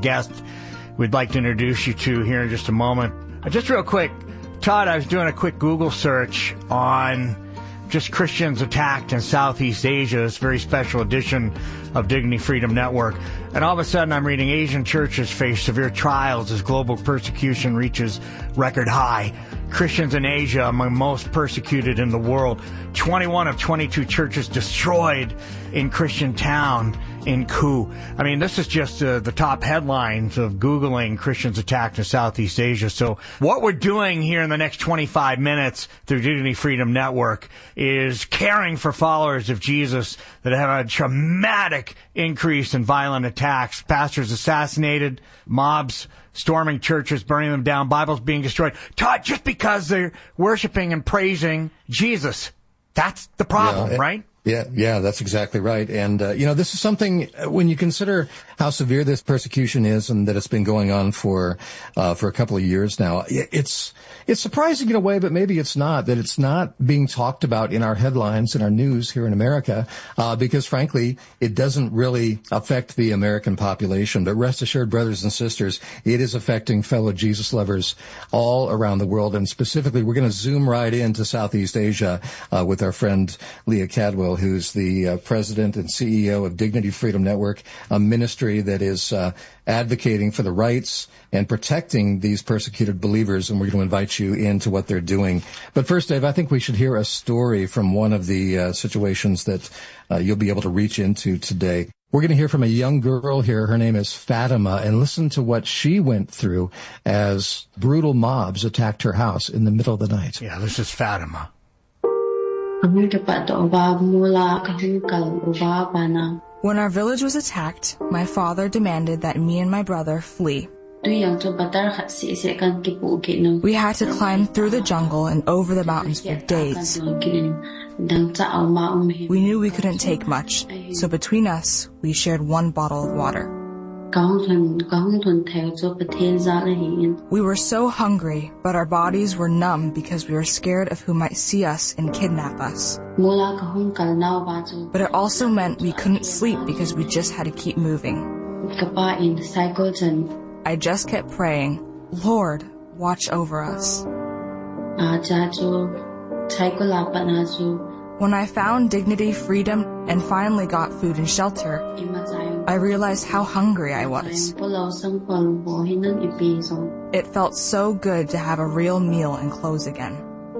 guest we'd like to introduce you to here in just a moment. Just real quick, Todd, I was doing a quick Google search on just Christians attacked in Southeast Asia, this very special edition of Dignity Freedom Network. And all of a sudden, I'm reading Asian churches face severe trials as global persecution reaches record high. Christians in Asia among most persecuted in the world. 21 of 22 churches destroyed in Christian town in Kuu. I mean, this is just the top headlines of Googling Christians attacked in Southeast Asia. So what we're doing here in the next 25 minutes through Dignity Freedom Network is caring for followers of Jesus that have a traumatic increase in violent attacks. Pastors assassinated, mobs storming churches, burning them down, Bibles being destroyed. Todd, just because they're worshiping and praising Jesus. That's the problem, right? Yeah, that's exactly right. And, this is something, when you consider how severe this persecution is and that it's been going on for a couple of years now, it's surprising in a way, but maybe it's not, that it's not being talked about in our headlines, in our news here in America, because frankly, it doesn't really affect the American population. But rest assured, brothers and sisters, it is affecting fellow Jesus lovers all around the world. And specifically, we're going to zoom right into Southeast Asia, with our friend Leah Cadwell, who's the president and CEO of Dignity Freedom Network, a ministry that is advocating for the rights and protecting these persecuted believers. And we're going to invite you into what they're doing. But first, Dave, I think we should hear a story from one of the situations that you'll be able to reach into today. We're going to hear from a young girl here. Her name is Fatima, and listen to what she went through as brutal mobs attacked her house in the middle of the night. Yeah, this is Fatima. When our village was attacked, my father demanded that me and my brother flee. We had to climb through the jungle and over the mountains for days. We knew we couldn't take much, so between us, we shared one bottle of water. We were so hungry, but our bodies were numb because we were scared of who might see us and kidnap us. But it also meant we couldn't sleep because we just had to keep moving. I just kept praying, Lord, watch over us. When I found dignity, freedom, and finally got food and shelter, I realized how hungry I was. It felt so good to have a real meal and clothes again.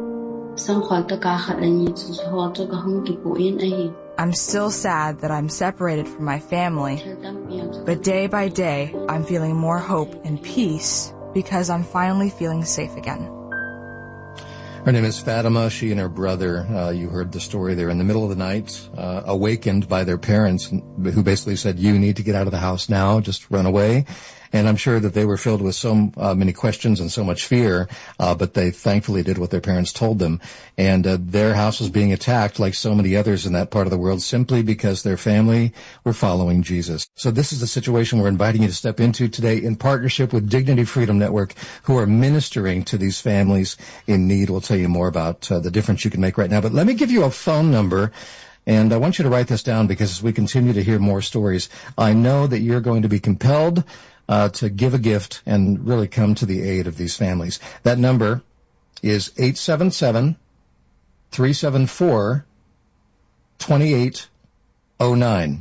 I'm still sad that I'm separated from my family, but day by day, I'm feeling more hope and peace because I'm finally feeling safe again. Her name is Fatima. She and her brother, you heard the story there, in the middle of the night, awakened by their parents who basically said, you need to get out of the house now, just run away. And I'm sure that they were filled with so many questions and so much fear, but they thankfully did what their parents told them. And their house was being attacked, like so many others in that part of the world, simply because their family were following Jesus. So this is the situation we're inviting you to step into today in partnership with Dignity Freedom Network, who are ministering to these families in need. We'll tell you more about the difference you can make right now. But let me give you a phone number. And I want you to write this down, because as we continue to hear more stories, I know that you're going to be compelled to give a gift and really come to the aid of these families. That number is 877-374-2809.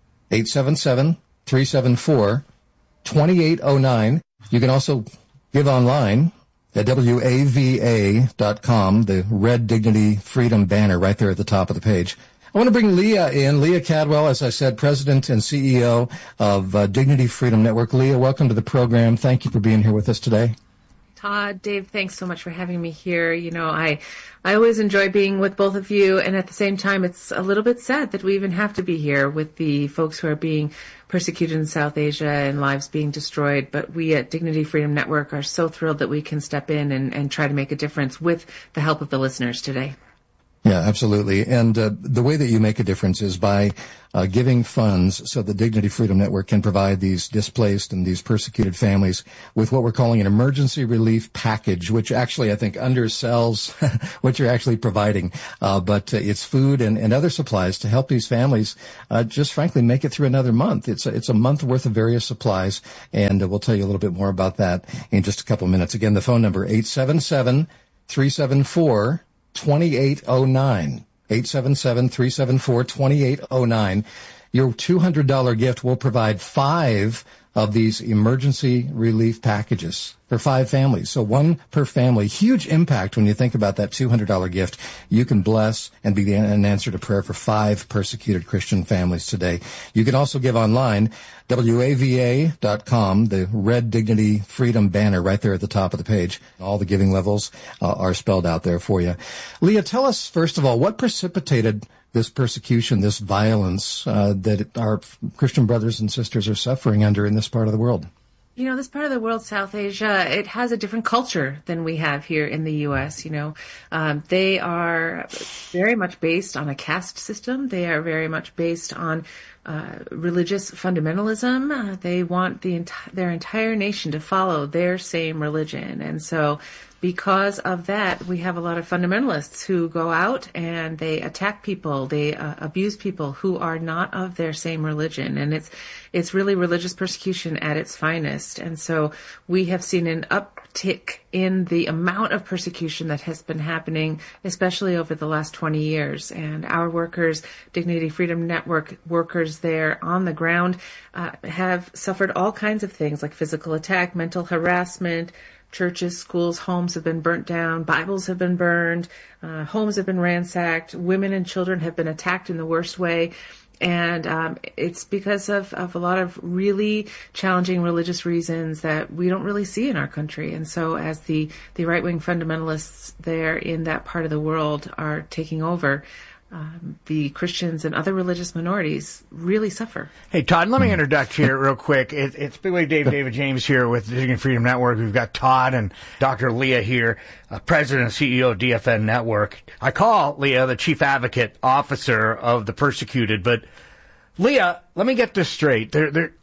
877-374-2809. You can also give online at WAVA.com, the Red Dignity Freedom banner right there at the top of the page. I want to bring Leah in. Leah Cadwell, as I said, President and CEO of Dignity Freedom Network. Leah, welcome to the program. Thank you for being here with us today. Todd, Dave, thanks so much for having me here. You know, I always enjoy being with both of you, and at the same time, it's a little bit sad that we even have to be here with the folks who are being persecuted in South Asia and lives being destroyed. But we at Dignity Freedom Network are so thrilled that we can step in and try to make a difference with the help of the listeners today. Yeah, absolutely. And the way that you make a difference is by giving funds so the Dignity Freedom Network can provide these displaced and these persecuted families with what we're calling an emergency relief package, which actually I think undersells what you're actually providing. But it's food and other supplies to help these families just frankly make it through another month. It's a month worth of various supplies, and we'll tell you a little bit more about that in just a couple of minutes. Again, the phone number 877-374 2809, 877-374-2809. Your $200 gift will provide 5 of these emergency relief packages for 5 families. So 1 per family. Huge impact when you think about that $200 gift. You can bless and be an answer to prayer for 5 persecuted Christian families today. You can also give online, WAVA.com, the red Dignity Freedom banner right there at the top of the page. All the giving levels are spelled out there for you. Leah, tell us, first of all, what precipitated this persecution, this violence that our Christian brothers and sisters are suffering under in this part of the world? You know, this part of the world, South Asia, it has a different culture than we have here in the U.S. You know, they are very much based on a caste system. They are very much based on religious fundamentalism. They want their entire nation to follow their same religion. And so because of that, we have a lot of fundamentalists who go out and they attack people, they abuse people who are not of their same religion. And it's really religious persecution at its finest. And so we have seen an uptick in the amount of persecution that has been happening, especially over the last 20 years. And our workers, Dignity Freedom Network workers there on the ground, have suffered all kinds of things like physical attack, mental harassment. Churches, schools, homes have been burnt down, Bibles have been burned, homes have been ransacked, women and children have been attacked in the worst way. And it's because of a lot of really challenging religious reasons that we don't really see in our country. And so as the right-wing fundamentalists there in that part of the world are taking over, the Christians and other religious minorities really suffer. Hey, Todd, let me interject here real quick. It's Big Wave David James here with the Dignity Freedom Network. We've got Todd and Dr. Leah here, President and CEO of DFN Network. I call Leah the Chief Advocate Officer of the persecuted, but Leah, let me get this straight.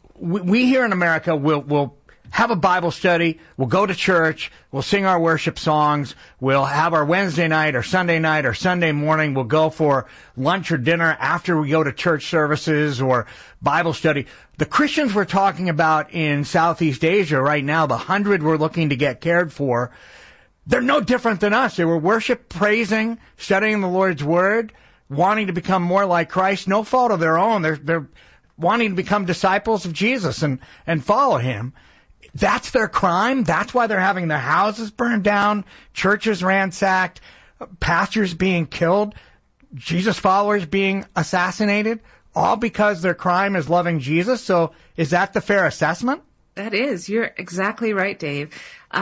We here in America will have a Bible study, we'll go to church, we'll sing our worship songs, we'll have our Wednesday night or Sunday morning, we'll go for lunch or dinner after we go to church services or Bible study. The Christians we're talking about in Southeast Asia right now, the 100 we're looking to get cared for, they're no different than us. They were worship, praising, studying the Lord's Word, wanting to become more like Christ, no fault of their own. They're wanting to become disciples of Jesus and follow Him. That's their crime. That's why they're having their houses burned down, churches ransacked, pastors being killed, Jesus followers being assassinated, all because their crime is loving Jesus. So is that the fair assessment? That is. You're exactly right, Dave.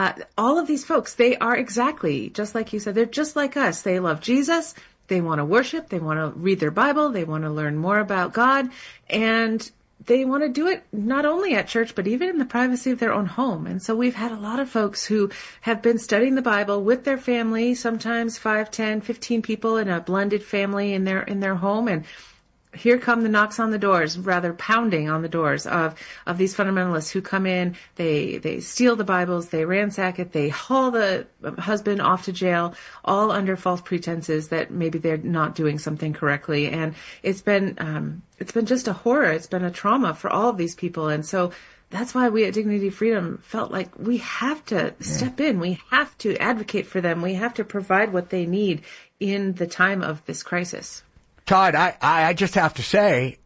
All of these folks, they are exactly, just like you said, they're just like us. They love Jesus. They want to worship. They want to read their Bible. They want to learn more about God. And they want to do it not only at church, but even in the privacy of their own home. And so we've had a lot of folks who have been studying the Bible with their family, sometimes 5, 10, 15 people in a blended family in their home. And here come the knocks on the doors, rather pounding on the doors of these fundamentalists who come in, they steal the Bibles, they ransack it, they haul the husband off to jail, all under false pretenses that maybe they're not doing something correctly. And it's been just a horror. It's been a trauma for all of these people. And so that's why we at Dignity Freedom felt like we have to step in. We have to advocate for them. We have to provide what they need in the time of this crisis. Todd, I just have to say,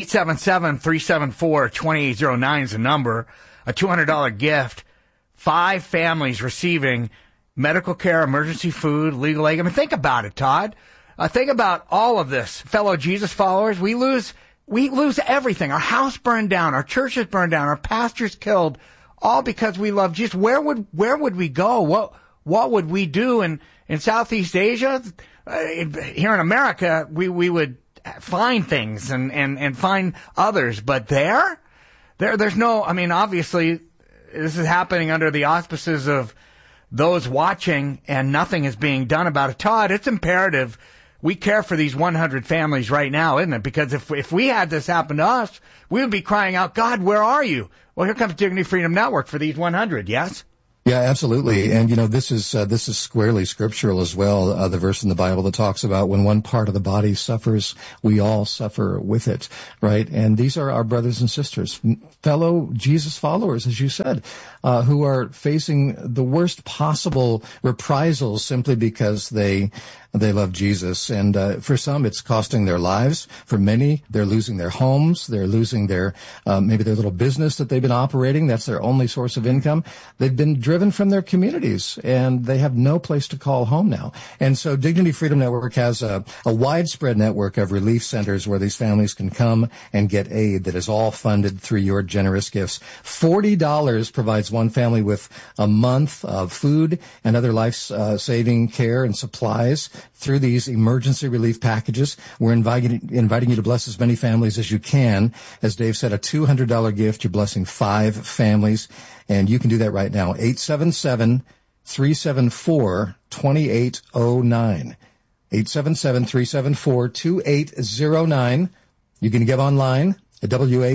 877-374-2809 is the number, a $200 gift, 5 families receiving medical care, emergency food, legal aid. I mean, think about it, Todd. Think about all of this. Fellow Jesus followers, we lose everything. Our house burned down, our churches burned down, our pastors killed, all because we love Jesus. Where would we go? What would we do in Southeast Asia? Here in America, we would find things and find others, but there's no, I mean, obviously this is happening under the auspices of those watching and nothing is being done about it. Todd, it's imperative we care for these 100 families right now, isn't it? Because if we had this happen to us, we would be crying out, God, where are you? Well, here comes Dignity Freedom Network for these 100, yes? Yeah, absolutely. And, this is squarely scriptural as well. The verse in the Bible that talks about when one part of the body suffers, we all suffer with it, right? And these are our brothers and sisters, fellow Jesus followers, as you said, who are facing the worst possible reprisals simply because they love Jesus. And for some, it's costing their lives. For many, they're losing their homes. They're losing their maybe their little business that they've been operating. That's their only source of income. They've been driven from their communities, and they have no place to call home now. And so Dignity Freedom Network has a widespread network of relief centers where these families can come and get aid that is all funded through your generous gifts. $40 provides one family with a month of food and other life-saving care and supplies through these emergency relief packages. We're inviting you to bless as many families as you can. As Dave said, a $200 gift, you're blessing 5 families. And you can do that right now. 877-374-2809. 877-374-2809. You can give online at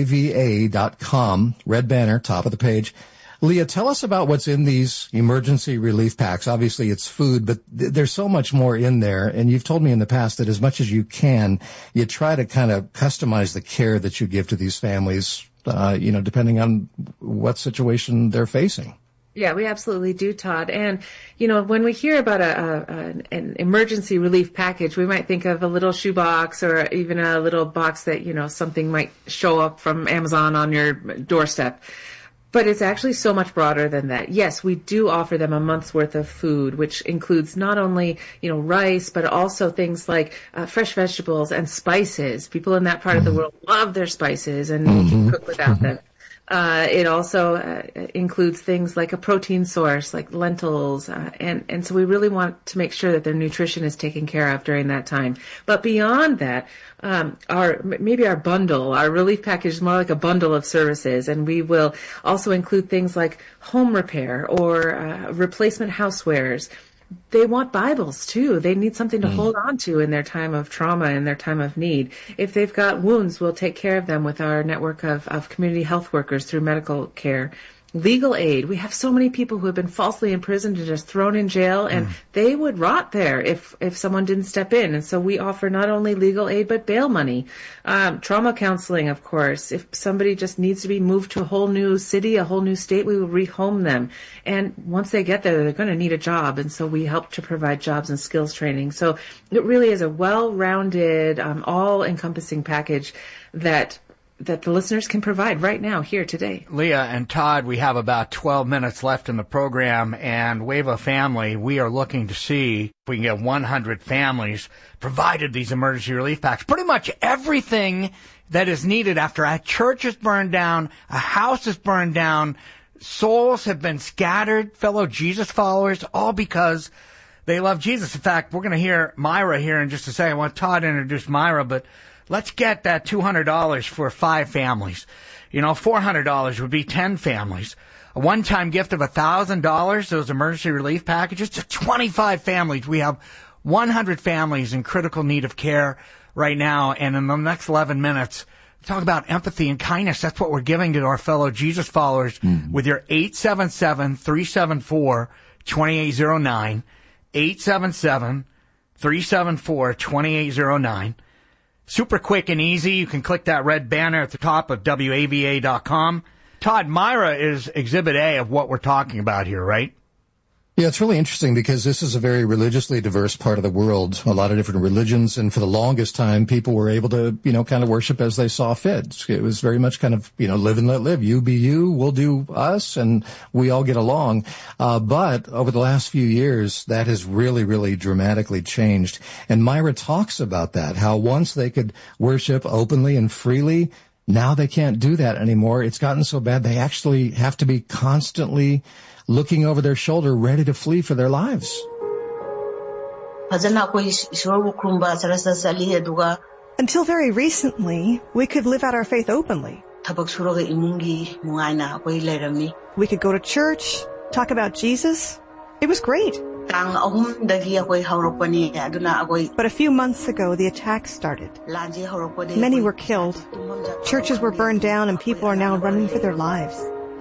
WAVA.com. Red banner, top of the page. Leah, tell us about what's in these emergency relief packs. Obviously, it's food, but there's so much more in there. And you've told me in the past that as much as you can, you try to kind of customize the care that you give to these families, depending on what situation they're facing. Yeah, we absolutely do, Todd. And, when we hear about an emergency relief package, we might think of a little shoebox or even a little box that, something might show up from Amazon on your doorstep. But it's actually so much broader than that. Yes, we do offer them a month's worth of food, which includes not only, rice, but also things like fresh vegetables and spices. People in that part of the world love their spices and can cook without them. It also includes things like a protein source, like lentils, and so we really want to make sure that their nutrition is taken care of during that time. But beyond that, our bundle, our relief package is more like a bundle of services, and we will also include things like home repair or replacement housewares. They want Bibles, too. They need something to hold on to in their time of trauma and their time of need. If they've got wounds, we'll take care of them with our network of community health workers through medical care. Legal aid. We have so many people who have been falsely imprisoned and just thrown in jail, and they would rot there if someone didn't step in. And so we offer not only legal aid, but bail money. Trauma counseling, of course. If somebody just needs to be moved to a whole new city, a whole new state, we will rehome them. And once they get there, they're going to need a job. And so we help to provide jobs and skills training. So it really is a well-rounded, all-encompassing package that the listeners can provide right now, here, today. Leah and Todd, we have about 12 minutes left in the program, and WAVA family, we are looking to see if we can get 100 families provided these emergency relief packs. Pretty much everything that is needed after a church is burned down, a house is burned down, souls have been scattered, fellow Jesus followers, all because they love Jesus. In fact, we're going to hear Myra here in just a second. I want Todd to introduce Myra, but let's get that $200 for 5 families. $400 would be 10 families. A one-time gift of $1,000, those emergency relief packages, to 25 families. We have 100 families in critical need of care right now. And in the next 11 minutes, talk about empathy and kindness. That's what we're giving to our fellow Jesus followers with your 877-374-2809. 877-374-2809. Super quick and easy. You can click that red banner at the top of WAVA.com. Todd, Myra is Exhibit A of what we're talking about here, right? Yeah, it's really interesting because this is a very religiously diverse part of the world, a lot of different religions, and for the longest time, people were able to, kind of worship as they saw fit. It was very much kind of, live and let live. You be you, we'll do us, and we all get along. But over the last few years, that has really, really dramatically changed. And Myra talks about that, how once they could worship openly and freely, now they can't do that anymore. It's gotten so bad they actually have to be constantly looking over their shoulder, ready to flee for their lives. Until very recently, we could live out our faith openly. We could go to church, talk about Jesus. It was great. But a few months ago, the attacks started. Many were killed. Churches were burned down, and people are now running for their lives.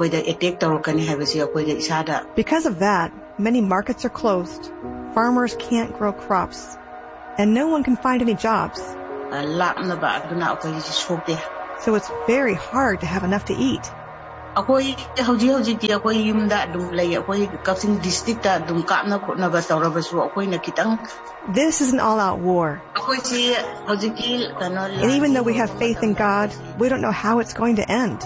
Because of that, many markets are closed. Farmers can't grow crops, and no one can find any jobs. So it's very hard to have enough to eat. This is an all-out war. And even though we have faith in God, we don't know how it's going to end.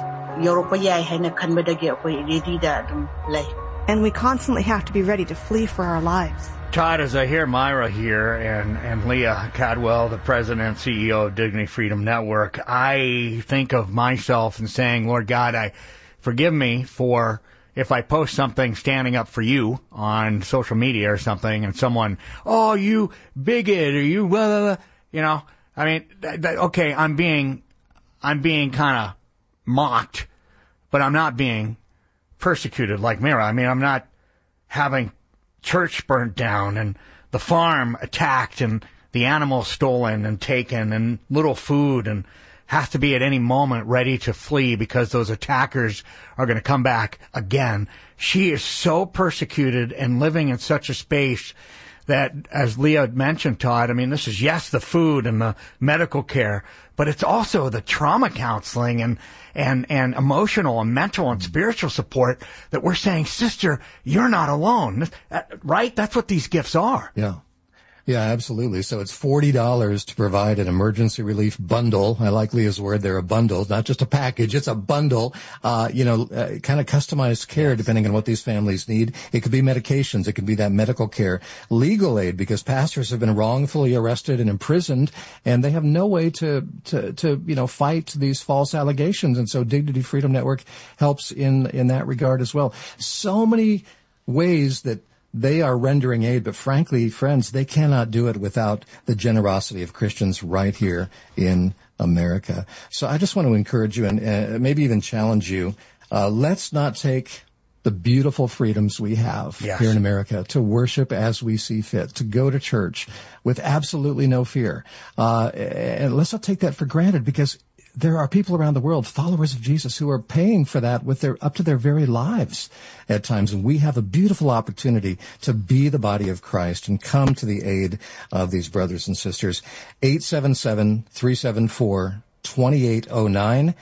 And we constantly have to be ready to flee for our lives. Todd, as I hear Myra here and Leah Cadwell, the president and CEO of Dignity Freedom Network, I think of myself and saying, Lord God, forgive me for if I post something standing up for you on social media or something, and someone, oh, you bigot, or you, blah, blah, blah. You know, I mean, okay, I'm being kind of mocked, but I'm not being persecuted like Myra. I mean, I'm not having church burnt down and the farm attacked and the animals stolen and taken and little food, and have to be at any moment ready to flee because those attackers are going to come back again. She is so persecuted and living in such a space that, as Leah mentioned, Todd, I mean, this is, yes, the food and the medical care, but it's also the trauma counseling and emotional and mental and spiritual support that we're saying, sister, you're not alone. Right? That's what these gifts are. Yeah. Yeah, absolutely. So it's $40 to provide an emergency relief bundle. I like Leah's word there, a bundle, not just a package. It's a bundle, kind of customized care depending on what these families need. It could be medications. It could be that medical care, legal aid, because pastors have been wrongfully arrested and imprisoned, and they have no way to fight these false allegations. And so Dignity Freedom Network helps in that regard as well. So many ways that they are rendering aid, but frankly, friends, they cannot do it without the generosity of Christians right here in America. So I just want to encourage you and maybe even challenge you. Let's not take the beautiful freedoms we have here in America to worship as we see fit, to go to church with absolutely no fear. And let's not take that for granted, because there are people around the world, followers of Jesus, who are paying for that with up to their very lives at times. And we have a beautiful opportunity to be the body of Christ and come to the aid of these brothers and sisters. 877-374-2809.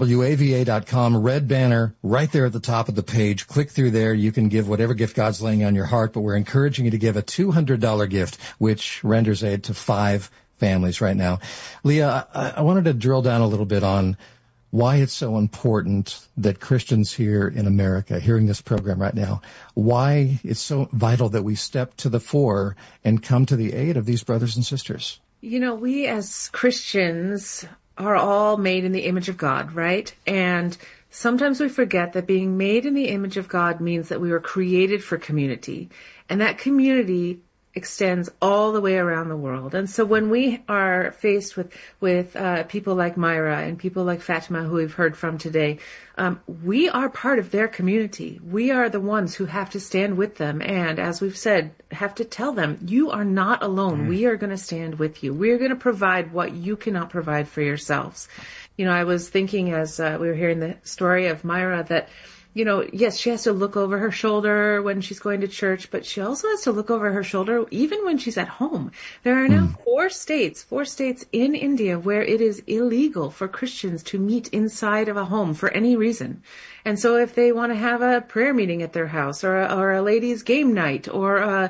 WAVA.com, red banner right there at the top of the page. Click through there. You can give whatever gift God's laying on your heart, but we're encouraging you to give a $200 gift, which renders aid to 5 families right now. Leah, I wanted to drill down a little bit on why it's so important that Christians here in America, hearing this program right now, why it's so vital that we step to the fore and come to the aid of these brothers and sisters. You know, we as Christians are all made in the image of God, right? And sometimes we forget that being made in the image of God means that we were created for community, and that community extends all the way around the world. And so when we are faced with people like Myra and people like Fatima, who we've heard from today, we are part of their community. We are the ones who have to stand with them. And as we've said, have to tell them, you are not alone. We are going to stand with you. We're going to provide what you cannot provide for yourselves. You know, I was thinking as we were hearing the story of Myra that, you know, yes, she has to look over her shoulder when she's going to church, but she also has to look over her shoulder even when she's at home. There are now 4 states in India where it is illegal for Christians to meet inside of a home for any reason. And so if they want to have a prayer meeting at their house or a ladies' game night or a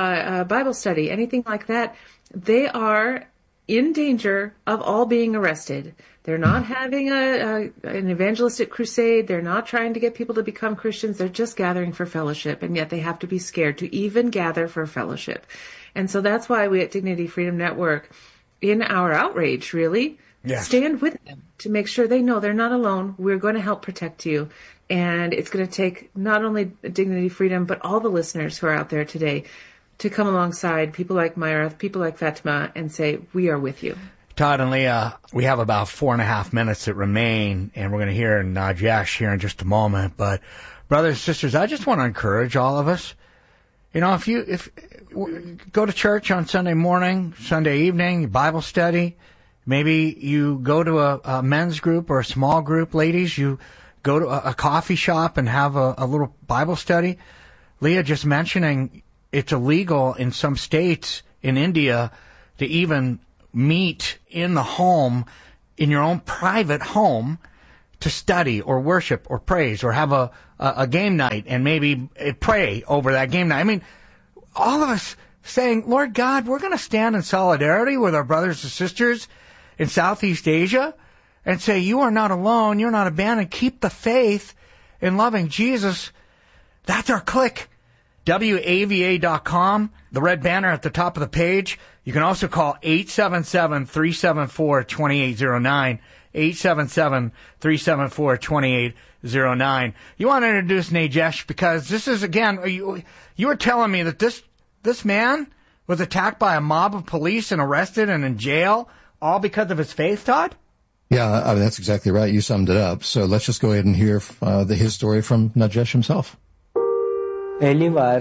Bible study, anything like that, they are in danger of all being arrested. They're not having an evangelistic crusade. They're not trying to get people to become Christians. They're just gathering for fellowship, and yet they have to be scared to even gather for fellowship. And so that's why we at Dignity Freedom Network, in our outrage, really, stand with them to make sure they know they're not alone. We're going to help protect you. And it's going to take not only Dignity Freedom, but all the listeners who are out there today to come alongside people like Myra, people like Fatima, and say, we are with you. Todd and Leah, we have about 4.5 minutes that remain, and we're going to hear Najesh here in just a moment. But brothers and sisters, I just want to encourage all of us. if you go to church on Sunday morning, Sunday evening, Bible study, maybe you go to a men's group or a small group, ladies, you go to a coffee shop and have a little Bible study. Leah just mentioning it's illegal in some states in India to even meet in the home, in your own private home, to study or worship or praise or have a game night and maybe pray over that game night. I mean, all of us saying, Lord God, we're going to stand in solidarity with our brothers and sisters in Southeast Asia and say, you are not alone, you're not abandoned. Keep the faith in loving Jesus. That's our click. WAVA.com, the red banner at the top of the page. You can also call 877-374-2809, 877-374-2809. You want to introduce Najesh because this is, again, you were telling me that this man was attacked by a mob of police and arrested and in jail, all because of his faith, Todd? Yeah, I mean, that's exactly right. You summed it up. So let's just go ahead and hear his story from Najesh himself. Our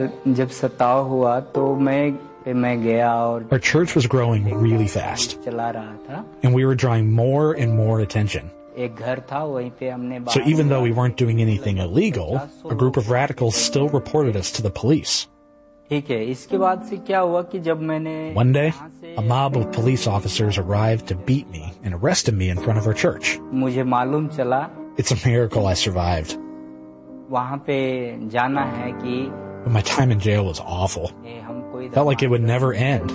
church was growing really fast, and we were drawing more and more attention. So even though we weren't doing anything illegal, a group of radicals still reported us to the police. One day, a mob of police officers arrived to beat me and arrested me in front of our church. It's a miracle I survived. But my time in jail was awful. Felt like it would never end.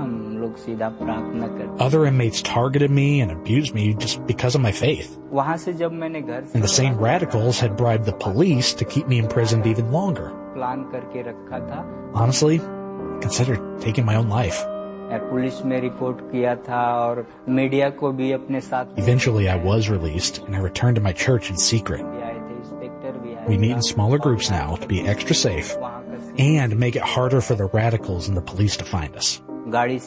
Other inmates targeted me and abused me just because of my faith. And the same radicals had bribed the police to keep me imprisoned even longer. Honestly, I considered taking my own life. Eventually, I was released, and I returned to my church in secret. We meet in smaller groups now to be extra safe and make it harder for the radicals and the police to find us. I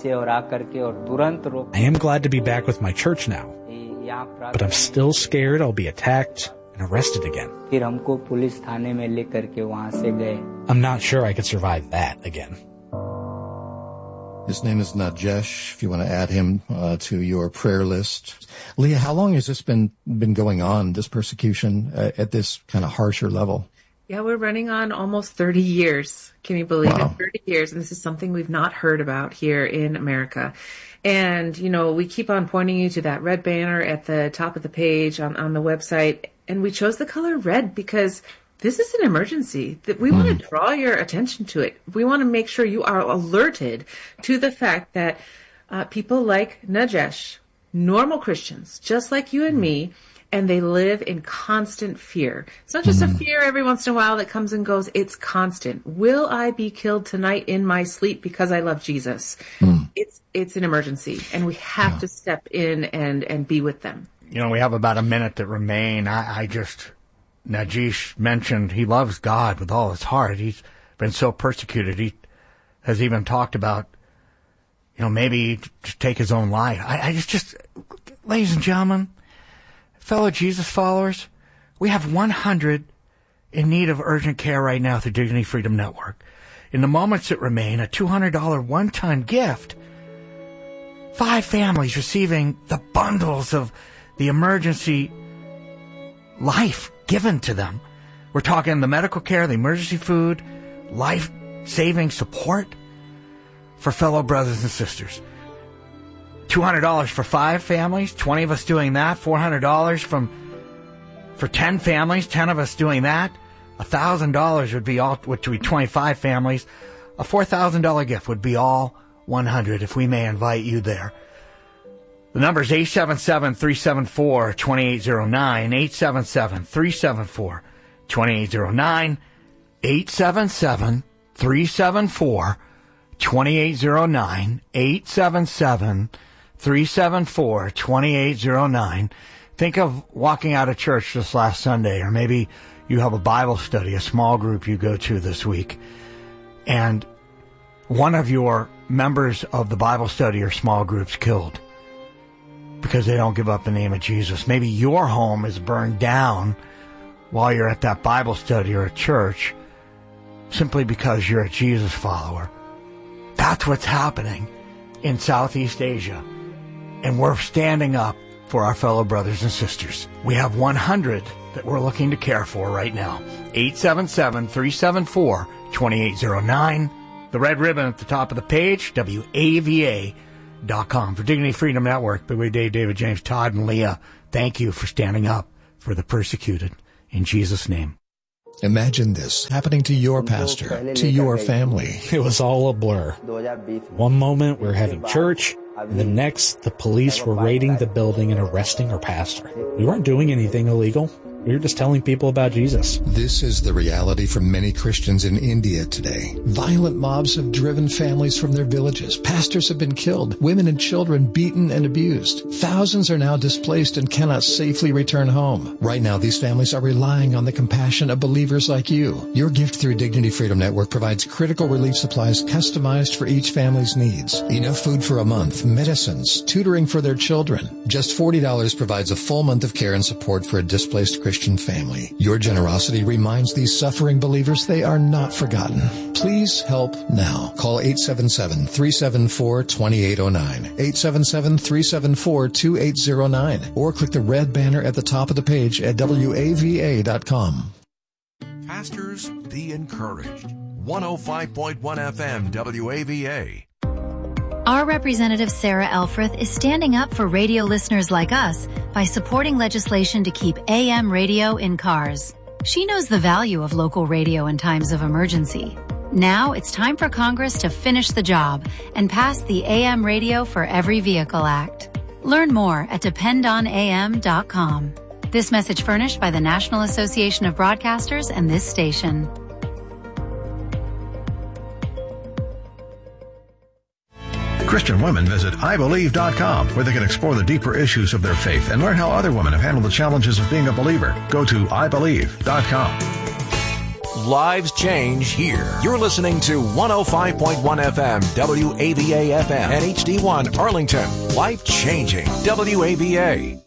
am glad to be back with my church now, but I'm still scared I'll be attacked and arrested again. I'm not sure I could survive that again. His name is Najesh, if you want to add him to your prayer list. Leah, how long has this been going on, this persecution, at this kind of harsher level? Yeah, we're running on almost 30 years. Can you believe Wow. it? 30 years. And this is something we've not heard about here in America. And, we keep on pointing you to that red banner at the top of the page on the website. And we chose the color red because this is an emergency that we want to draw your attention to it. We want to make sure you are alerted to the fact that people like Najesh, normal Christians, just like you and me, and they live in constant fear. It's not just a fear every once in a while that comes and goes. It's constant. Will I be killed tonight in my sleep because I love Jesus? It's an emergency, and we have to step in and be with them. We have about a minute that remain. Najesh mentioned he loves God with all his heart. He's been so persecuted. He has even talked about, maybe to take his own life. I just, ladies and gentlemen, fellow Jesus followers, we have 100 in need of urgent care right now through Dignity Freedom Network. In the moments that remain, a $200 one-time gift. 5 families receiving the bundles of the emergency life given to them. We're talking the medical care, the emergency food, life-saving support for fellow brothers and sisters. $200 for 5 families, 20 of us doing that. $400 for 10 families, 10 of us doing that. $1,000 would be 25 families. A $4,000 gift would be all 100 if we may invite you there. The number is 877-374-2809, 877-374-2809, 877-374-2809, 877-374-2809. Think of walking out of church this last Sunday, or maybe you have a Bible study, a small group you go to this week, and one of your members of the Bible study or small group's killed because they don't give up the name of Jesus. Maybe your home is burned down while you're at that Bible study or at church, simply because you're a Jesus follower. That's what's happening in Southeast Asia. And we're standing up for our fellow brothers and sisters. We have 100 that we're looking to care for right now. 877-374-2809. The red ribbon at the top of the page, WAVA.com. For Dignity Freedom Network, Big Way Dave, David James, Todd, and Leah, thank you for standing up for the persecuted. In Jesus' name. Imagine this happening to your pastor, to your family. It was all a blur. One moment we're having church, and the next the police were raiding the building and arresting our pastor. We weren't doing anything illegal. We were just telling people about Jesus. This is the reality for many Christians in India today. Violent mobs have driven families from their villages. Pastors have been killed. Women and children beaten and abused. Thousands are now displaced and cannot safely return home. Right now, these families are relying on the compassion of believers like you. Your gift through Dignity Freedom Network provides critical relief supplies customized for each family's needs. Enough food for a month, medicines, tutoring for their children. Just $40 provides a full month of care and support for a displaced Christian family. Your generosity reminds these suffering believers they are not forgotten. Please help now. Call 877-374-2809, 877-374-2809, or click the red banner at the top of the page at WAVA.com. Pastors, be encouraged. 105.1 FM WAVA. Our representative Sarah Elfreth is standing up for radio listeners like us by supporting legislation to keep AM radio in cars. She knows the value of local radio in times of emergency. Now it's time for Congress to finish the job and pass the AM Radio for Every Vehicle Act. Learn more at dependonam.com. This message furnished by the National Association of Broadcasters and this station. Christian women visit IBelieve.com, where they can explore the deeper issues of their faith and learn how other women have handled the challenges of being a believer. Go to IBelieve.com. Lives change here. You're listening to 105.1 FM, WAVA FM, and HD1 Arlington. Life changing, WAVA.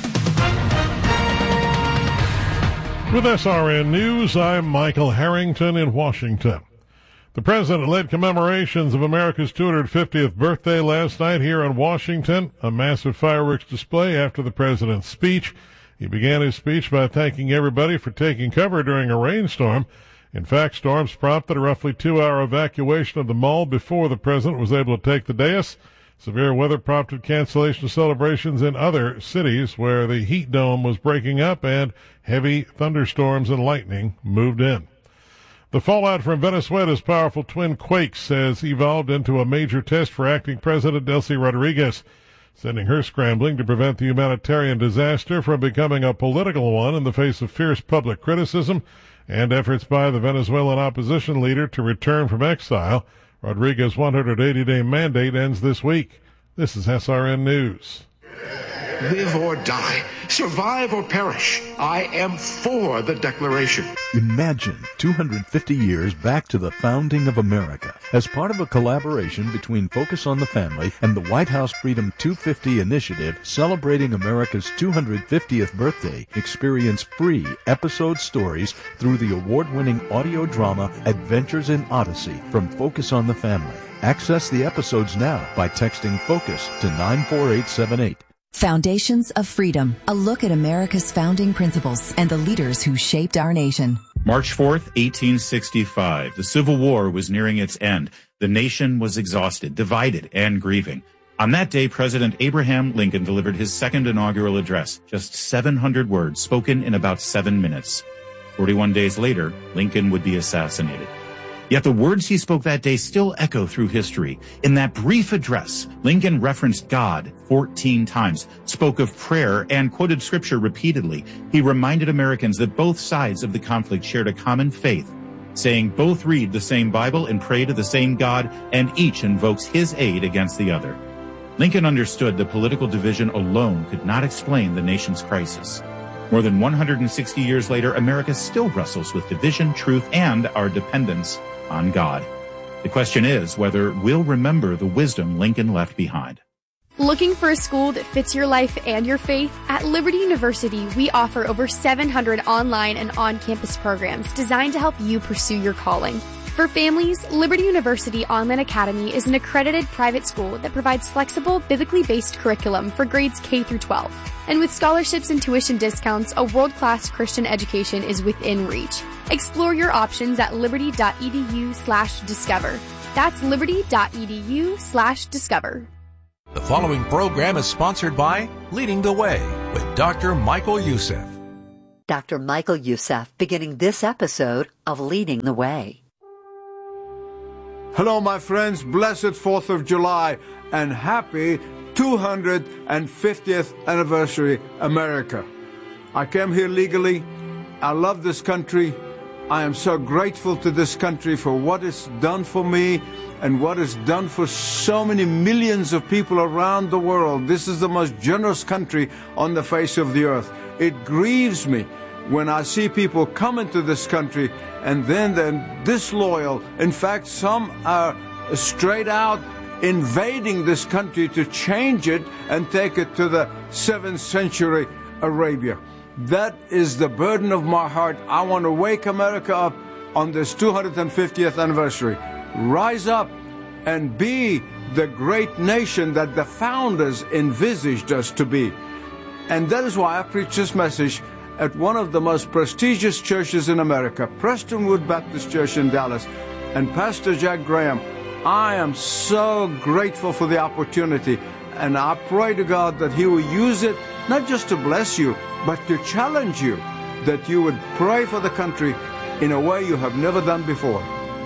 With SRN News, I'm Michael Harrington in Washington. The president led commemorations of America's 250th birthday last night here in Washington, a massive fireworks display after the president's speech. He began his speech by thanking everybody for taking cover during a rainstorm. In fact, storms prompted a roughly 2-hour evacuation of the mall before the president was able to take the dais. Severe weather prompted cancellation of celebrations in other cities where the heat dome was breaking up and heavy thunderstorms and lightning moved in. The fallout from Venezuela's powerful twin quakes has evolved into a major test for acting President Delcy Rodriguez, sending her scrambling to prevent the humanitarian disaster from becoming a political one in the face of fierce public criticism and efforts by the Venezuelan opposition leader to return from exile. Rodriguez's 180-day mandate ends this week. This is SRN News. Live or die, survive or perish, I am for the Declaration. Imagine 250 years back to the founding of America. As part of a collaboration between Focus on the Family and the White House Freedom 250 initiative celebrating America's 250th birthday, experience free episode stories through the award-winning audio drama Adventures in Odyssey from Focus on the Family. Access the episodes now by texting FOCUS to 94878. Foundations of Freedom, a look at America's founding principles and the leaders who shaped our nation. March 4th, 1865. The Civil War was nearing its end. The nation was exhausted, divided, and grieving. On that day, President Abraham Lincoln delivered his second inaugural address, just 700 words spoken in about 7 minutes. 41 days later, Lincoln would be assassinated. Yet the words he spoke that day still echo through history. In that brief address, Lincoln referenced God 14 times, spoke of prayer, and quoted scripture repeatedly. He reminded Americans that both sides of the conflict shared a common faith, saying both read the same Bible and pray to the same God, and each invokes his aid against the other. Lincoln understood that political division alone could not explain the nation's crisis. More than 160 years later, America still wrestles with division, truth, and our dependence on God. The question is whether we'll remember the wisdom Lincoln left behind. Looking for a school that fits your life and your faith? At Liberty University, we offer over 700 online and on-campus programs designed to help you pursue your calling. For families, Liberty University Online Academy is an accredited private school that provides flexible, biblically based curriculum for grades K through 12. And with scholarships and tuition discounts, a world-class Christian education is within reach. Explore your options at liberty.edu/discover. That's liberty.edu/discover. The following program is sponsored by Leading the Way with Dr. Michael Youssef. Dr. Michael Youssef beginning this episode of Leading the Way. Hello, my friends. Blessed 4th of July and happy 250th anniversary, America. I came here legally. I love this country. I am so grateful to this country for what it's done for me and what it's done for so many millions of people around the world. This is the most generous country on the face of the earth. It grieves me when I see people come into this country and then they're disloyal. In fact, some are straight out invading this country to change it and take it to the 7th century Arabia. That is the burden of my heart. I want to wake America up on this 250th anniversary. Rise up and be the great nation that the founders envisaged us to be. And that is why I preach this message at one of the most prestigious churches in America, Prestonwood Baptist Church in Dallas. And Pastor Jack Graham, I am so grateful for the opportunity. And I pray to God that He will use it not just to bless you, but to challenge you, that you would pray for the country in a way you have never done before.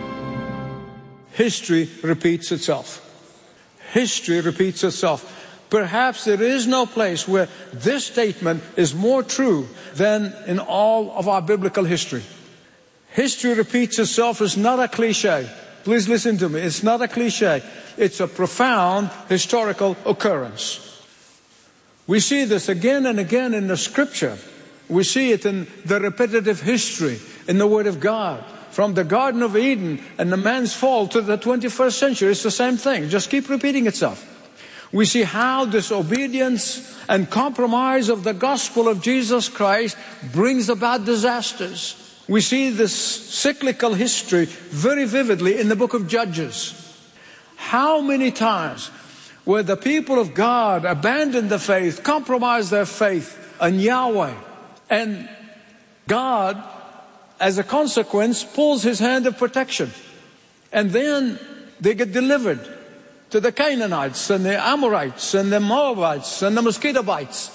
History repeats itself. History repeats itself. Perhaps there is no place where this statement is more true than in all of our biblical history. History repeats itself is not a cliche. Please listen to me. It's not a cliche. It's a profound historical occurrence. We see this again and again in the Scripture. We see it in the repetitive history in the Word of God. From the Garden of Eden and the man's fall to the 21st century, it's the same thing. Just keep repeating itself. We see how disobedience and compromise of the gospel of Jesus Christ brings about disasters. We see this cyclical history very vividly in the book of Judges. How many times where the people of God abandoned the faith, compromised their faith in Yahweh, and God, as a consequence, pulls His hand of protection. And then they get delivered to the Canaanites and the Amorites and the Moabites and the mosquito bites.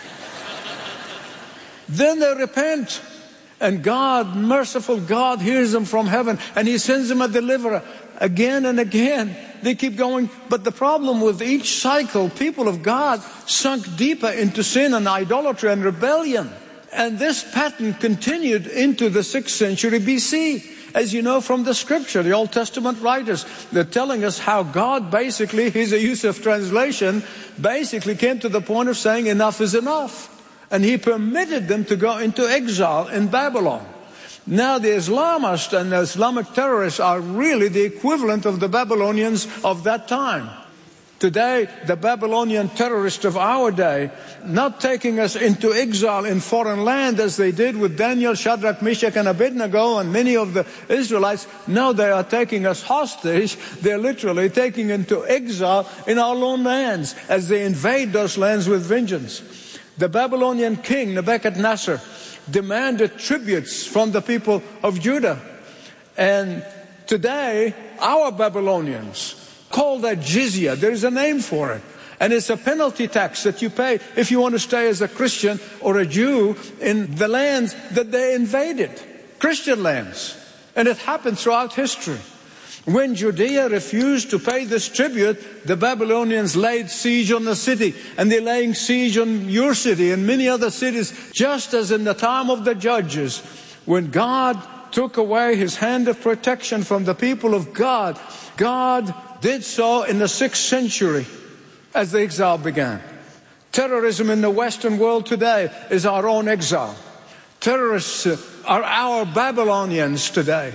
Then they repent, and God, merciful God, hears them from heaven, and He sends them a deliverer. Again and again, they keep going. But the problem with each cycle, people of God sunk deeper into sin and idolatry and rebellion. And this pattern continued into the 6th century BC. As you know from the Scripture, the Old Testament writers, they're telling us how God basically, here's a use of translation, basically came to the point of saying enough is enough. And He permitted them to go into exile in Babylon. Now the Islamists and the Islamic terrorists are really the equivalent of the Babylonians of that time. Today, the Babylonian terrorists of our day, not taking us into exile in foreign land as they did with Daniel, Shadrach, Meshach, and Abednego and many of the Israelites. No, they are taking us hostage. They're literally taking into exile in our own lands as they invade those lands with vengeance. The Babylonian king, Nebuchadnezzar, demanded tributes from the people of Judah. And today, our Babylonians call that jizya. There is a name for it. And it's a penalty tax that you pay if you want to stay as a Christian or a Jew in the lands that they invaded, Christian lands. And it happened throughout history. When Judea refused to pay this tribute, the Babylonians laid siege on the city, and they're laying siege on your city and many other cities, just as in the time of the Judges, when God took away His hand of protection from the people of God. God did so in the 6th century as the exile began. Terrorism in the Western world today is our own exile. Terrorists are our Babylonians today.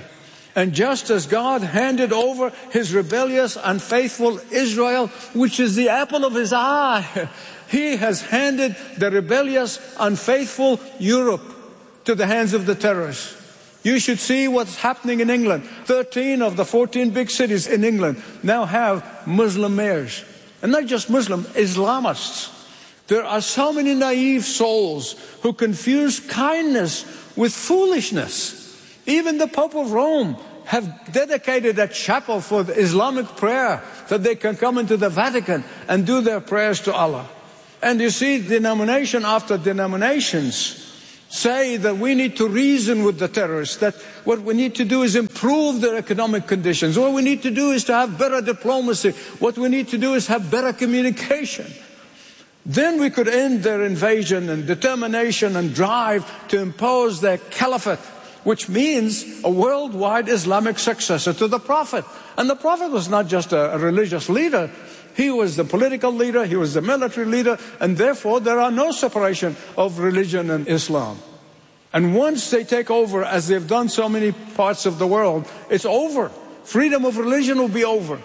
And just as God handed over his rebellious, unfaithful Israel, which is the apple of his eye, he has handed the rebellious, unfaithful Europe to the hands of the terrorists. You should see what's happening in England. 13 of the 14 big cities in England now have Muslim mayors. And not just Muslim, Islamists. There are so many naive souls who confuse kindness with foolishness. Even the Pope of Rome have dedicated a chapel for the Islamic prayer that they can come into the Vatican and do their prayers to Allah. And you see, denomination after denominations say that we need to reason with the terrorists, that what we need to do is improve their economic conditions. What we need to do is to have better diplomacy. What we need to do is have better communication. Then we could end their invasion and determination and drive to impose their caliphate, which means a worldwide Islamic successor to the Prophet. And the Prophet was not just a religious leader. He was the political leader, he was the military leader, and therefore there are no separation of religion and Islam. And once they take over, as they've done so many parts of the world, it's over. Freedom of religion will be over.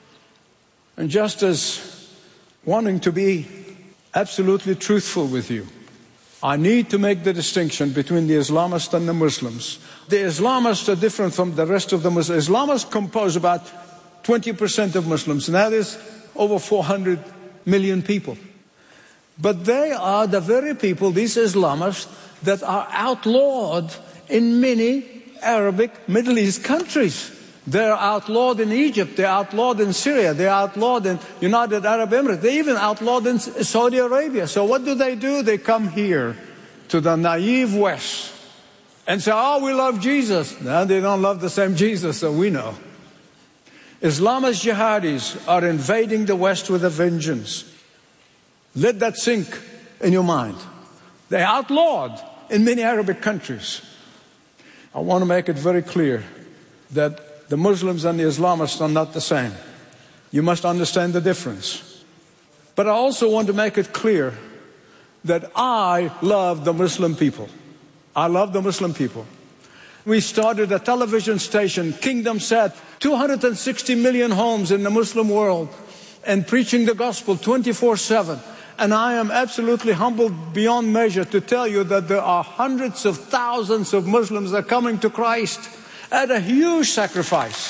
And just as wanting to be absolutely truthful with you, I need to make the distinction between the Islamists and the Muslims. The Islamists are different from the rest of the Muslims. Islamists compose about 20% of Muslims, and that is over 400 million people. But they are the very people, these Islamists, that are outlawed in many Arabic Middle East countries. They're outlawed in Egypt, they're outlawed in Syria, they're outlawed in United Arab Emirates, they're even outlawed in Saudi Arabia. So what do? They come here to the naive West and say, oh, we love Jesus. No, they don't love the same Jesus that we know. Islamist jihadis are invading the West with a vengeance. Let that sink in your mind. They're outlawed in many Arabic countries. I want to make it very clear that the Muslims and the Islamists are not the same. You must understand the difference. But I also want to make it clear that I love the Muslim people. I love the Muslim people. We started a television station, Kingdom Sat, 260 million homes in the Muslim world, and preaching the gospel 24/7. And I am absolutely humbled beyond measure to tell you that there are hundreds of thousands of Muslims that are coming to Christ at a huge sacrifice.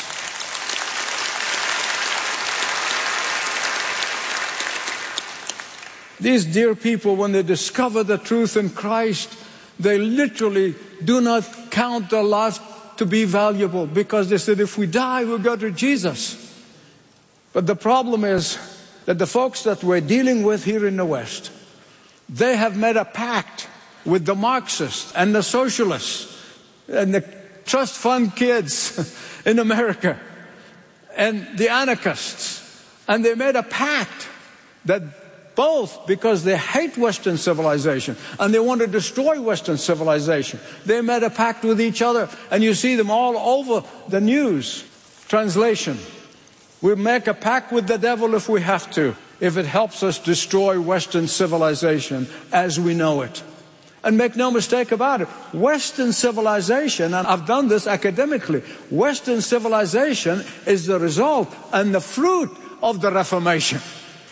These dear people, when they discover the truth in Christ, they literally do not count their life to be valuable, because they said, if we die, we'll go to Jesus. But the problem is that the folks that we're dealing with here in the West, they have made a pact with the Marxists and the socialists and the trust fund kids in America and the anarchists. And they made a pact that both, because they hate Western civilization and they want to destroy Western civilization, they made a pact with each other. And you see them all over the news. Translation: we make a pact with the devil if we have to, if it helps us destroy Western civilization as we know it. And make no mistake about it, Western civilization, and I've done this academically, Western civilization is the result and the fruit of the Reformation.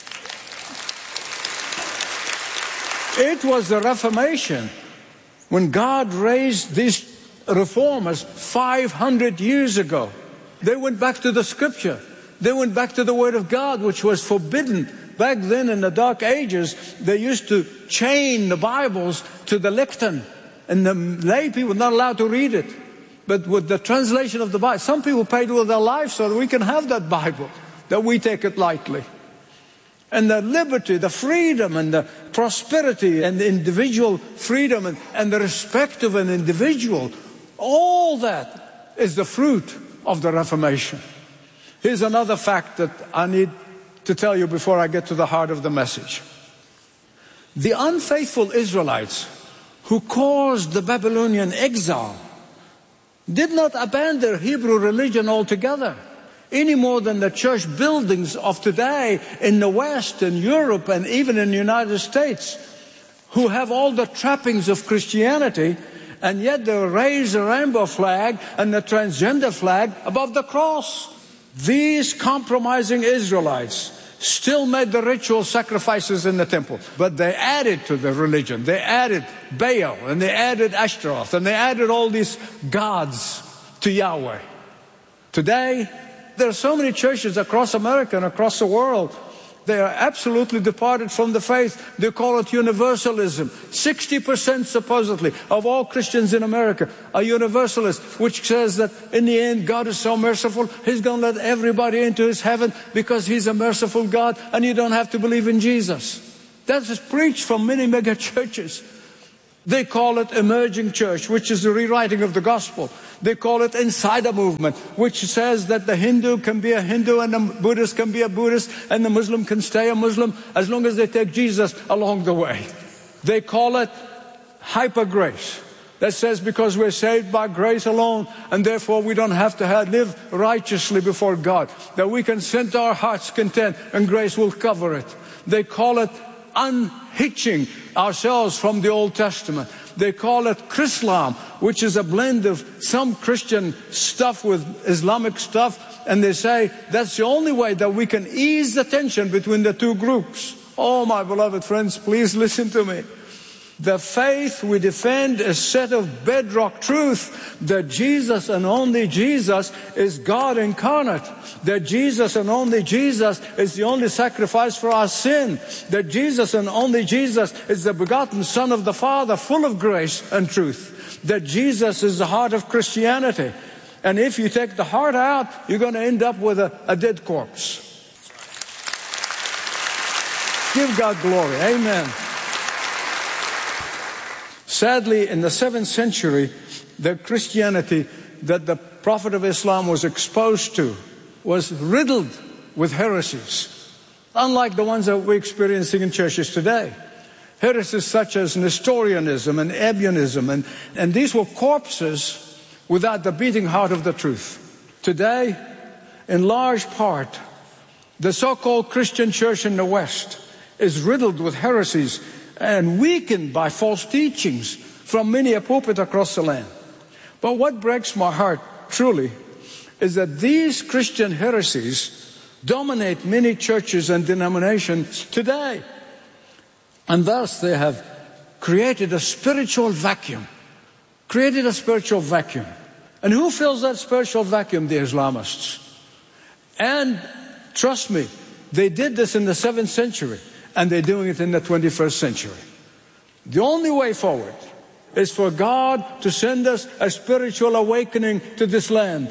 It was the Reformation when God raised these reformers 500 years ago. They went back to the scripture. They went back to the Word of God, which was forbidden. Back then in the Dark Ages, they used to chain the Bibles to the lectern, and the lay people were not allowed to read it. But with the translation of the Bible, some people paid with their lives so that we can have that Bible, that we take it lightly. And the liberty, the freedom, and the prosperity, and the individual freedom, and the respect of an individual, all that is the fruit of the Reformation. Here's another fact that I need to tell you before I get to the heart of the message. The unfaithful Israelites who caused the Babylonian exile did not abandon their Hebrew religion altogether, any more than the church buildings of today in the West and Europe and even in the United States, who have all the trappings of Christianity And yet they raise the rainbow flag and the transgender flag above the cross. These compromising Israelites still made the ritual sacrifices in the temple, but they added to the religion. They added Baal, and they added Ashtaroth, and they added all these gods to Yahweh. Today, there are so many churches across America and across the world. They are absolutely departed from the faith. They call it universalism. 60% supposedly of all Christians in America are universalists, which says that in the end God is so merciful, He's going to let everybody into His heaven because He's a merciful God and you don't have to believe in Jesus. That's preached from many mega churches. They call it emerging church, which is the rewriting of the gospel. They call it insider movement, which says that the Hindu can be a Hindu and the Buddhist can be a Buddhist and the Muslim can stay a Muslim as long as they take Jesus along the way. They call it hyper grace. That says because we're saved by grace alone and therefore we don't have to live righteously before God, that we can send our hearts content and grace will cover it. They call it unhitching ourselves from the Old Testament. They call it Chrislam, which is a blend of some Christian stuff with Islamic stuff, and they say that's the only way that we can ease the tension between the two groups. Oh, my beloved friends, please listen to me. The faith we defend is set of bedrock truth that Jesus and only Jesus is God incarnate. That Jesus and only Jesus is the only sacrifice for our sin. That Jesus and only Jesus is the begotten Son of the Father, full of grace and truth. That Jesus is the heart of Christianity. And if you take the heart out, you're going to end up with a dead corpse. Give God glory. Amen. Sadly, in the 7th century, the Christianity that the Prophet of Islam was exposed to was riddled with heresies, unlike the ones that we're experiencing in churches today. Heresies such as Nestorianism and Ebionism, and these were corpses without the beating heart of the truth. Today, in large part, the so-called Christian church in the West is riddled with heresies and weakened by false teachings from many a pulpit across the land. But what breaks my heart, truly, is that these Christian heresies dominate many churches and denominations today. And thus they have created a spiritual vacuum. And who fills that spiritual vacuum? The Islamists. And trust me, they did this in the 7th century. And they're doing it in the 21st century. The only way forward is for God to send us a spiritual awakening to this land.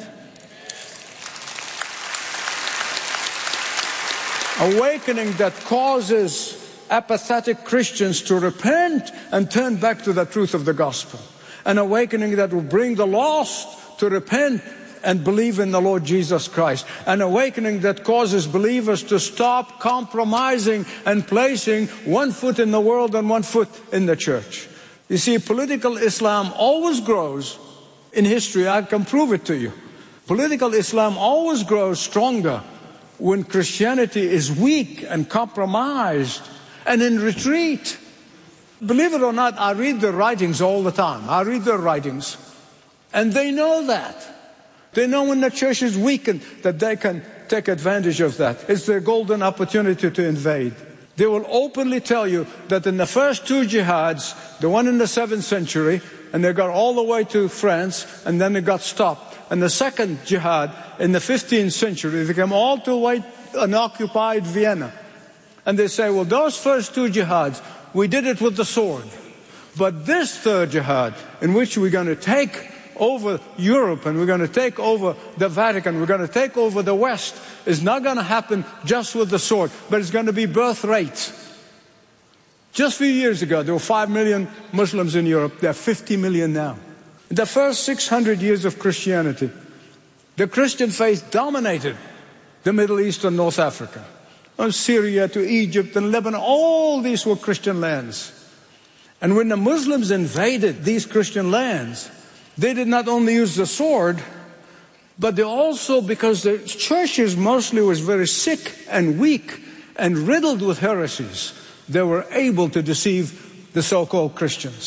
Awakening that causes apathetic Christians to repent and turn back to the truth of the gospel. An awakening that will bring the lost to repent and believe in the Lord Jesus Christ. An awakening that causes believers to stop compromising and placing one foot in the world and one foot in the church. You see, political Islam always grows in history. I can prove it to you. Political Islam always grows stronger when Christianity is weak and compromised and in retreat. Believe it or not, I read their writings all the time. I read their writings. And they know that. They know when the church is weakened that they can take advantage of that. It's their golden opportunity to invade. They will openly tell you that in the first 2 jihads, the one in the 7th century, and they got all the way to France, and then it got stopped. And the second jihad in the 15th century, they came all the way and occupied Vienna. And they say, well, those first 2 jihads, we did it with the sword. But this third jihad, in which we're going to take over Europe and we're going to take over the Vatican, we're going to take over the West, is not going to happen just with the sword, but it's going to be birth rates. Just a few years ago, there were 5 million Muslims in Europe. There are 50 million now. In the first 600 years of Christianity, the Christian faith dominated the Middle East and North Africa. From Syria to Egypt and Lebanon, all these were Christian lands. And when the Muslims invaded these Christian lands, they did not only use the sword, but they also, because the churches mostly was very sick and weak and riddled with heresies, they were able to deceive the so-called Christians.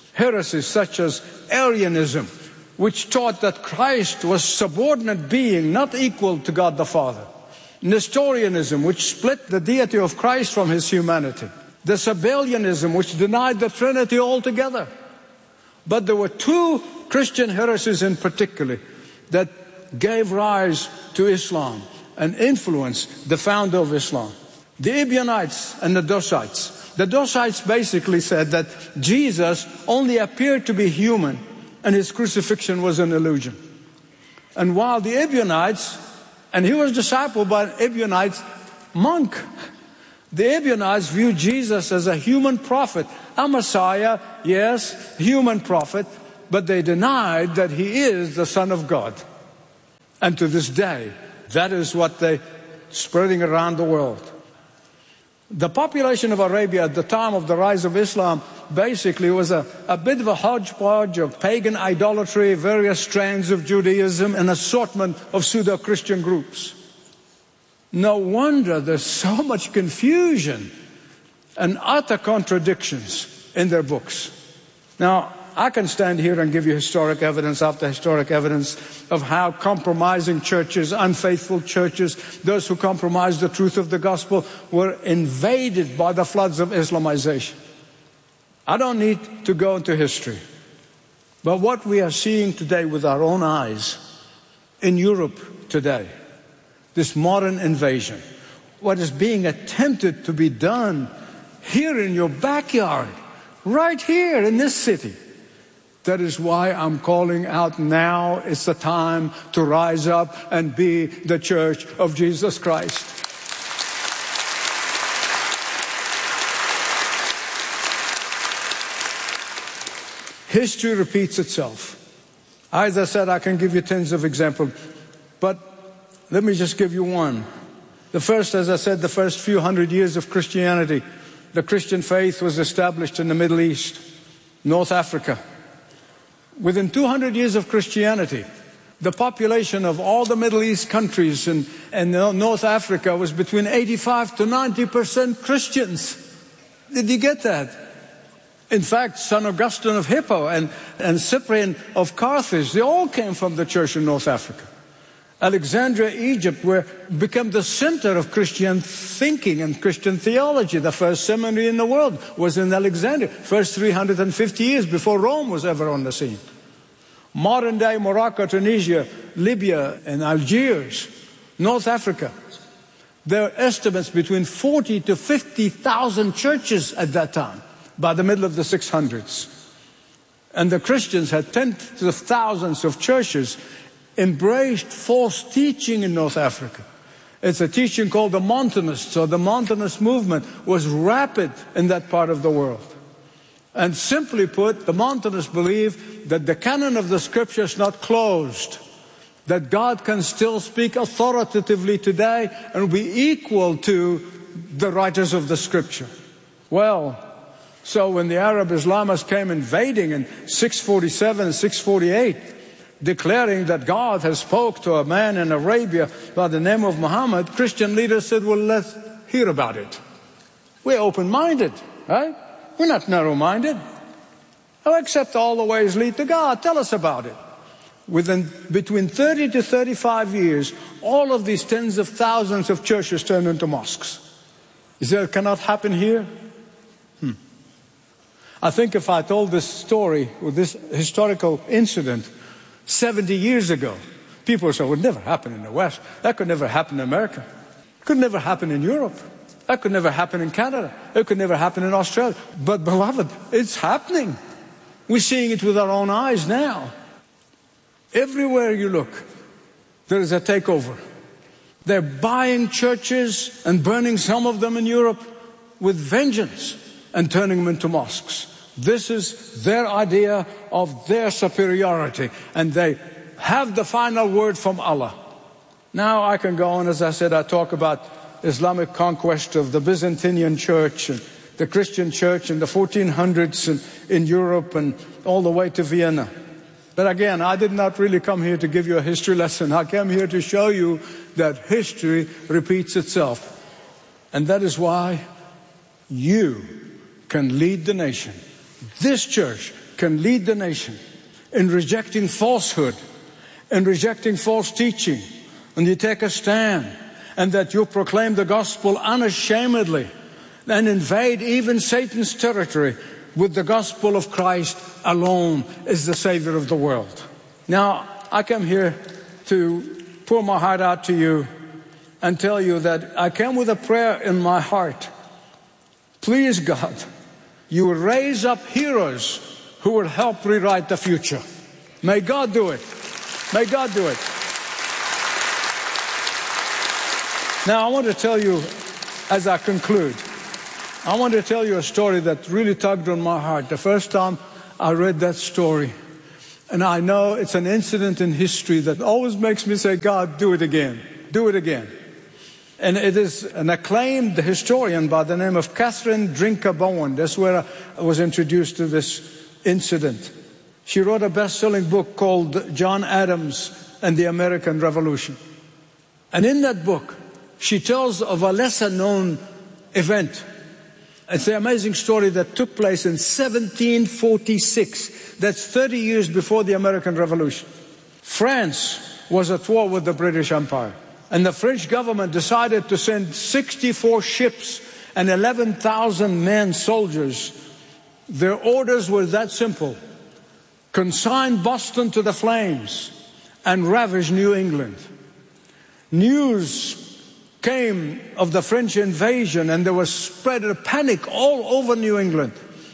Heresies such as Arianism, which taught that Christ was subordinate being, not equal to God the Father. Nestorianism, which split the deity of Christ from his humanity. The Sabellianism, which denied the Trinity altogether. But there were two Christian heresies in particular that gave rise to Islam and influenced the founder of Islam. The Ebionites and the Dosites. The Dosites basically said that Jesus only appeared to be human and his crucifixion was an illusion. And while the Ebionites, and he was discipled by an Ebionite monk, the Ebionites viewed Jesus as a human prophet, a Messiah, yes, human prophet, but they denied that he is the Son of God. And to this day, that is what they're spreading around the world. The population of Arabia at the time of the rise of Islam basically was a bit of a hodgepodge of pagan idolatry, various strands of Judaism, an assortment of pseudo-Christian groups. No wonder there's so much confusion and utter contradictions in their books. Now, I can stand here and give you historic evidence after historic evidence of how compromising churches, unfaithful churches, those who compromised the truth of the gospel were invaded by the floods of Islamization. I don't need to go into history. But what we are seeing today with our own eyes in Europe today, this modern invasion, what is being attempted to be done here in your backyard, right here in this city. That is why I'm calling out now is the time to rise up and be the Church of Jesus Christ. History repeats itself. As I said, I can give you tens of examples, but let me just give you one. The first, as I said, the first few hundred years of Christianity, the Christian faith was established in the Middle East, North Africa. Within 200 years of Christianity, the population of all the Middle East countries and North Africa was between 85 to 90% Christians. Did you get that? In fact, St. Augustine of Hippo and Cyprian of Carthage, they all came from the church in North Africa. Alexandria, Egypt, became the center of Christian thinking and Christian theology. The first seminary in the world was in Alexandria, first 350 years before Rome was ever on the scene. Modern day Morocco, Tunisia, Libya, and Algiers, North Africa. There are estimates between 40 to 50,000 churches at that time, by the middle of the 600s. And the Christians had tens of thousands of churches, embraced false teaching in North Africa. It's a teaching called the Montanists, or the Montanist movement was rapid in that part of the world. And simply put, the Montanists believe that the canon of the Scripture is not closed, that God can still speak authoritatively today and be equal to the writers of the Scripture. Well, so when the Arab Islamists came invading in 647 and 648, declaring that God has spoke to a man in Arabia by the name of Muhammad, Christian leaders said, well, let's hear about it. We're open-minded, right? We're not narrow-minded. Oh, except all the ways lead to God. Tell us about it. Between 30 to 35 years, all of these tens of thousands of churches turned into mosques. Is that cannot happen here? I think if I told this story, or this historical incident, 70 years ago, people would say, it would never happen in the West. That could never happen in America. It could never happen in Europe. That could never happen in Canada. It could never happen in Australia. But beloved, it's happening. We're seeing it with our own eyes now. Everywhere you look, there is a takeover. They're buying churches and burning some of them in Europe with vengeance and turning them into mosques. This is their idea of their superiority, and they have the final word from Allah. Now I can go on, as I said, I talk about Islamic conquest of the Byzantine church and the Christian church in the 1400s in Europe and all the way to Vienna. But again, I did not really come here to give you a history lesson. I came here to show you that history repeats itself. And that is why you can lead the nation. This church can lead the nation in rejecting falsehood, in rejecting false teaching, and you take a stand, and that you proclaim the gospel unashamedly and invade even Satan's territory with the gospel of Christ alone is the Savior of the world. Now, I come here to pour my heart out to you and tell you that I came with a prayer in my heart. Please, God, you will raise up heroes who will help rewrite the future. May God do it. May God do it. Now, I want to tell you, as I conclude, I want to tell you a story that really tugged on my heart. The first time I read that story, and I know it's an incident in history that always makes me say, God, do it again. Do it again. And it is an acclaimed historian by the name of Catherine Drinker Bowen. That's where I was introduced to this incident. She wrote a best-selling book called John Adams and the American Revolution. And in that book, she tells of a lesser-known event. It's the amazing story that took place in 1746. That's 30 years before the American Revolution. France was at war with the British Empire. And the French government decided to send 64 ships and 11,000 men, soldiers. Their orders were that simple. Consign Boston to the flames and ravage New England. News came of the French invasion, and there was spread a panic all over New England.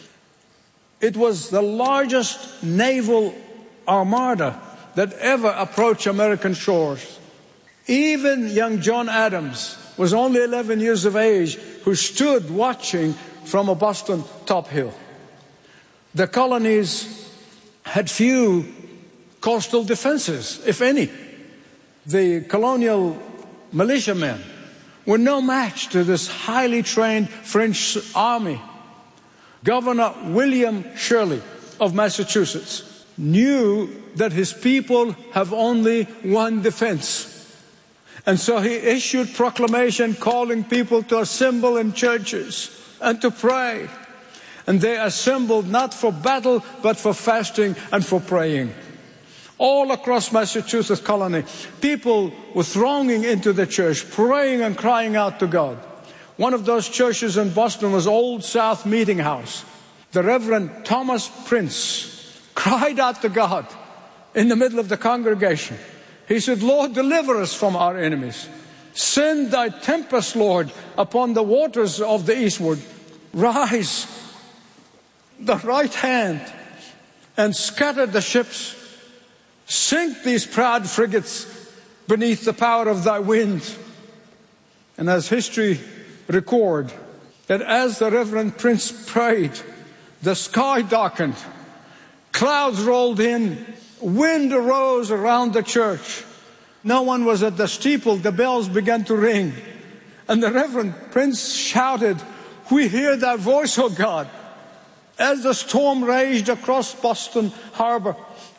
It was the largest naval armada that ever approached American shores. Even young John Adams was only 11 years of age, who stood watching from a Boston top hill. The colonies had few coastal defenses, if any. The colonial militiamen were no match to this highly trained French army. Governor William Shirley of Massachusetts knew that his people have only one defense. And so he issued proclamation calling people to assemble in churches and to pray. And they assembled not for battle, but for fasting and for praying. All across Massachusetts colony, people were thronging into the church, praying and crying out to God. One of those churches in Boston was Old South Meeting House. The Reverend Thomas Prince cried out to God in the middle of the congregation. He said, Lord, deliver us from our enemies. Send thy tempest, Lord, upon the waters of the eastward. Rise the right hand and scatter the ships. Sink these proud frigates beneath the power of thy wind. And as history records, that as the Reverend Prince prayed, the sky darkened, clouds rolled in, wind arose around the church. No one was at the steeple. The bells began to ring. And the Reverend Prince shouted, we hear thy voice, O God. As the storm raged across Boston Harbor,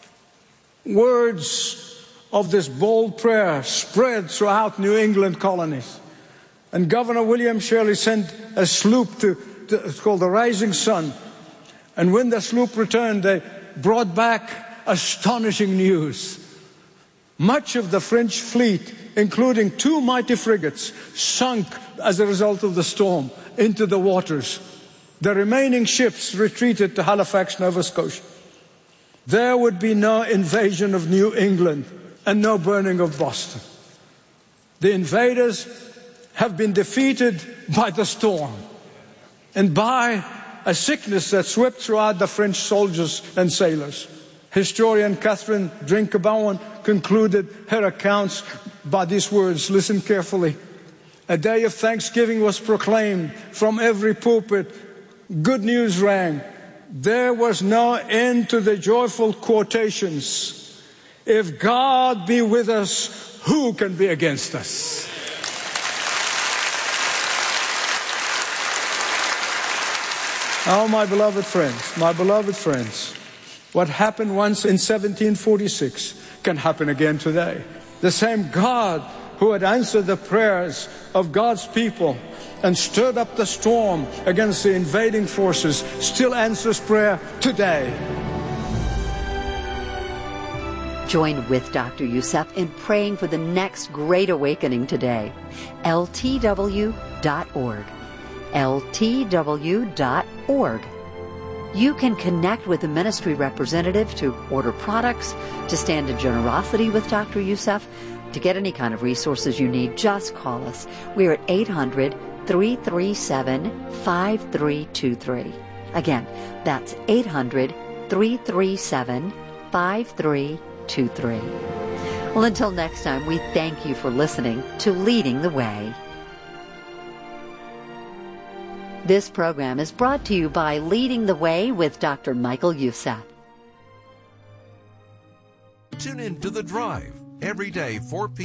words of this bold prayer spread throughout New England colonies. And Governor William Shirley sent a sloop it's called the Rising Sun. And when the sloop returned, they brought back astonishing news. Much of the French fleet, including 2 mighty frigates, sunk as a result of the storm into the waters. The remaining ships retreated to Halifax, Nova Scotia. There would be no invasion of New England and no burning of Boston. The invaders have been defeated by the storm and by a sickness that swept throughout the French soldiers and sailors. Historian Catherine Drinker Bowen concluded her accounts by these words. Listen carefully. A day of thanksgiving was proclaimed from every pulpit. Good news rang. There was no end to the joyful quotations. If God be with us, who can be against us? Oh, my beloved friends, what happened once in 1746 can happen again today. The same God who had answered the prayers of God's people and stirred up the storm against the invading forces still answers prayer today. Join with Dr. Youssef in praying for the next great awakening today. LTW.org. LTW.org. You can connect with a ministry representative to order products, to stand in generosity with Dr. Youssef. To get any kind of resources you need, just call us. We're at 800-337-5323. Again, that's 800-337-5323. Well, until next time, we thank you for listening to Leading the Way. This program is brought to you by Leading the Way with Dr. Michael Youssef. Tune in to The Drive every day, 4 p.m.